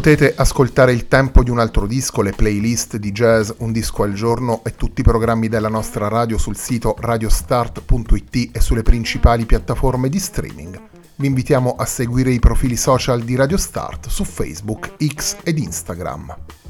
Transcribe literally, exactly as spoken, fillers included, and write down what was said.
Potete ascoltare Il tempo di un altro disco, le playlist di jazz Un disco al giorno e tutti i programmi della nostra radio sul sito radiostart punto it e sulle principali piattaforme di streaming. Vi invitiamo a seguire i profili social di Radio Start su Facebook, X ed Instagram.